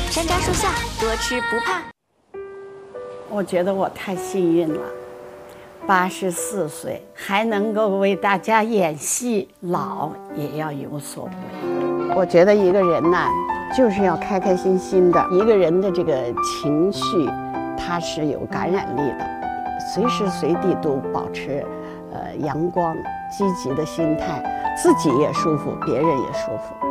山楂树下，多吃不怕。 我觉得我太幸运了，84岁还能够为大家演戏，老也要有所为。我觉得一个人呢，就是要开开心心的。一个人的这个情绪，它是有感染力的，随时随地都保持阳光、积极的心态，自己也舒服，别人也舒服。